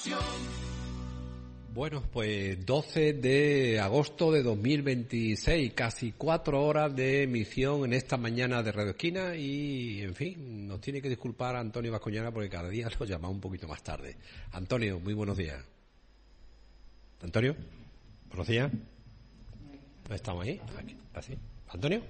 Bueno, pues 12 de agosto de 2026, casi 4 horas de emisión en esta mañana de Radio Esquina y, en fin, nos tiene que disculpar Antonio Bascuñana porque cada día lo llamamos un poquito más tarde. Antonio, muy buenos días. Antonio, buenos días. ¿Estamos ahí? Aquí, así. ¿Antonio?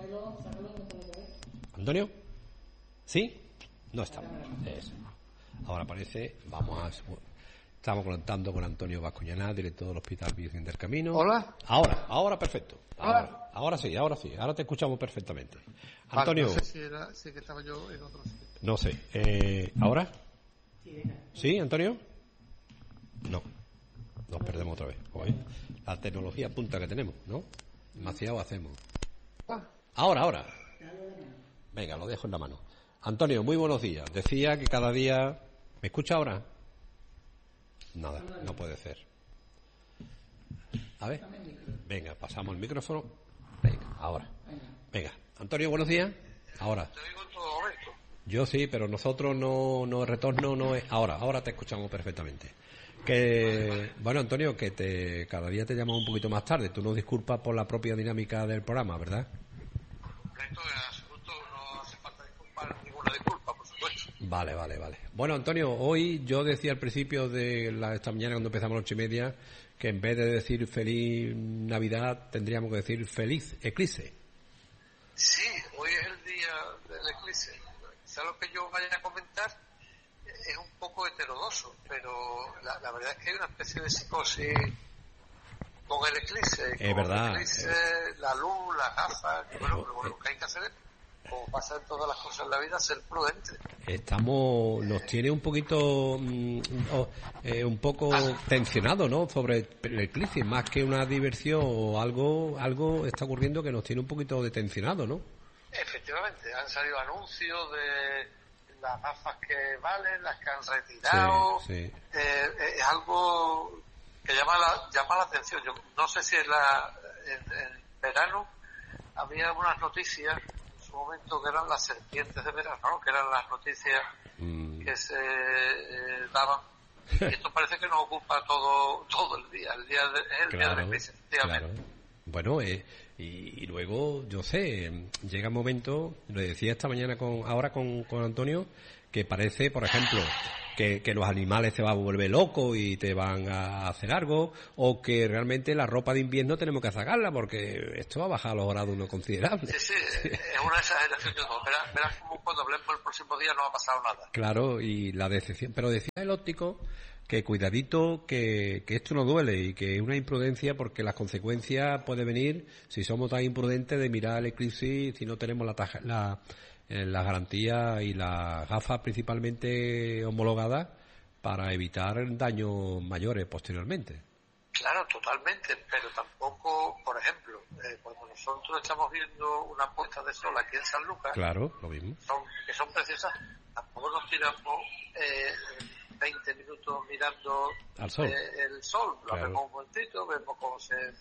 ¿Antonio? ¿Sí? No estamos. Eso. Ahora aparece, estamos conectando con Antonio Bascuñana, director del Hospital Virgen del Camino. ¿Hola? Ahora perfecto. Ahora sí. Ahora te escuchamos perfectamente. Antonio. Vale, no sé si que estaba yo en otro sitio. No sé. ¿Ahora? ¿Sí, Antonio? No. Nos perdemos otra vez. Oye, la tecnología punta que tenemos, ¿no? Demasiado hacemos. Ahora. Venga, lo dejo en la mano. Antonio, muy buenos días. Decía que cada día... ¿Me escucha ahora? Nada, no puede ser. A ver. Venga, pasamos el micrófono. Venga, ahora. Venga, Antonio, buenos días. Ahora. Te digo en todo momento. Yo sí, pero nosotros no, el retorno no es... Ahora te escuchamos perfectamente. Que bueno, Antonio, que cada día te llamamos un poquito más tarde. Tú nos disculpas por la propia dinámica del programa, ¿verdad? Esto en absoluto no hace falta disculpar, ninguna disculpa, por supuesto. Vale. Bueno, Antonio, hoy yo decía al principio de esta mañana cuando empezamos a las 8:30 que en vez de decir feliz Navidad tendríamos que decir feliz eclipse. Sí, hoy es el día del eclipse. Quizá lo que yo vaya a comentar es un poco heterodoxo, pero la verdad es que hay una especie de psicosis con el eclipse. Es verdad. El eclipse, la luz, las gafas, que bueno, lo que hay que hacer es, como pasa en todas las cosas en la vida, ser prudente. Nos tiene un poquito, un poco tensionado, ¿no? Sobre el eclipse, más que una diversión o algo está ocurriendo que nos tiene un poquito detencionado, ¿no? Efectivamente, han salido anuncios de las gafas que valen, las que han retirado. Sí. Es algo que llama la atención. Yo no sé si en verano había algunas noticias en su momento que eran las serpientes de verano, ¿no? Que eran las noticias que se daban. Y esto parece que nos ocupa todo el día. Día de la eclipse, efectivamente. Claro. Bueno, y luego, yo sé, llega un momento, lo decía esta mañana con Antonio, que parece, por ejemplo, que los animales te van a volver loco y te van a hacer algo, o que realmente la ropa de invierno tenemos que sacarla porque esto va a bajar los grados uno considerable. Sí, es una exageración de todo. Verás como cuando hablemos el próximo día no ha pasado nada. Claro, y la decepción. Pero decía el óptico que cuidadito, que esto no duele y que es una imprudencia porque las consecuencias pueden venir si somos tan imprudentes de mirar el eclipse si no tenemos las garantías y las gafas principalmente homologadas para evitar daños mayores posteriormente. Claro, totalmente, pero tampoco, por ejemplo, cuando nosotros estamos viendo una puesta de sol aquí en San Lucas, claro, lo mismo, que son preciosas, tampoco nos tiramos 20 minutos mirando al sol. El sol, lo vemos un momentito, vemos cómo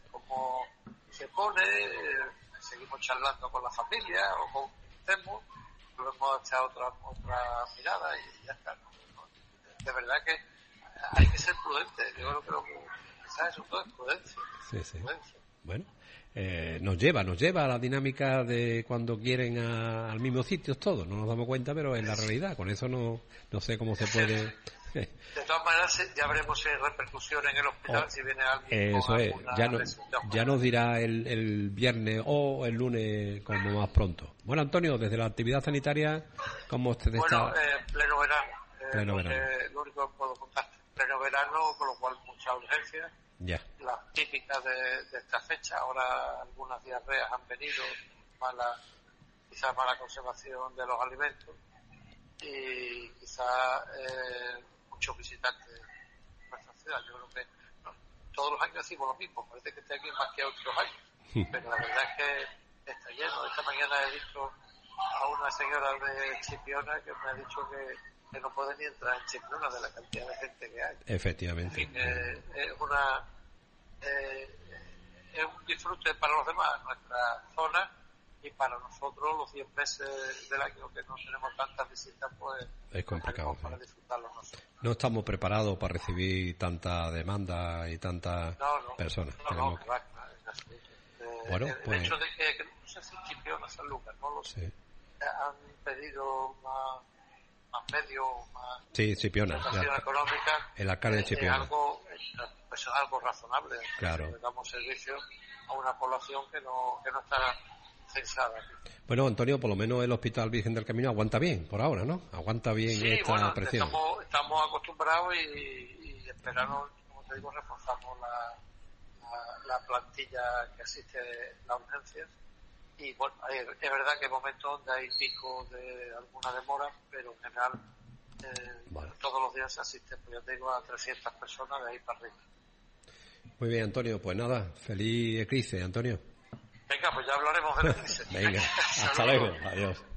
se pone, seguimos charlando con la familia o con estemos, luego hemos echado otra mirada y ya está. ¿No? De verdad que hay que ser prudente. Yo creo que quizás eso todo es prudencia. Sí. Bueno, nos lleva a la dinámica de cuando quieren al mismo sitio todos. No nos damos cuenta, pero es la realidad. Con eso no sé cómo se puede... De todas maneras, ya veremos si hay repercusión en el hospital, si viene alguien eso con es, ya nos dirá el viernes o el lunes como más pronto. Bueno, Antonio, desde la actividad sanitaria, ¿cómo usted está? Bueno, pleno verano. Lo único que puedo contar, pleno verano, con lo cual mucha urgencia. Ya. Las típicas de esta fecha, ahora algunas diarreas han venido, quizás mala conservación de los alimentos y quizás muchos visitantes en nuestra ciudad. Yo creo que todos los años decimos lo mismo, parece que está aquí más que otros años, pero la verdad es que está lleno. Esta mañana he visto a una señora de Chipiona que me ha dicho que no puede ni entrar en Chipiona de la cantidad de gente que hay. Efectivamente. En fin, es un disfrute para los demás nuestra zona y para nosotros los 10 meses del año que no tenemos tantas visitas, pues es complicado. Para disfrutarlo nosotros. No estamos preparados para recibir tanta demanda y tantas personas. Bueno, pues... el hecho de que no sé si Chipiona, San Lucas, no lo sé, han pedido más medios, más Chipiona, económica, el alcalde de Chipiona. Es algo razonable. Claro. Le damos servicio a una población que no está censada. Bueno, Antonio, por lo menos el Hospital Virgen del Camino aguanta bien, por ahora, ¿no? Aguanta bien esta presión. Estamos acostumbrados y esperamos, como te digo, reforzamos la plantilla que asiste a las urgencias. Y bueno, es verdad que hay momentos donde hay picos de alguna demora, pero en general todos los días se asiste, pues ya te digo, a 300 personas de ahí para arriba. Muy bien, Antonio, pues nada, feliz eclipse, Antonio. Venga, pues ya hablaremos de la eclipse. Venga, hasta luego, adiós.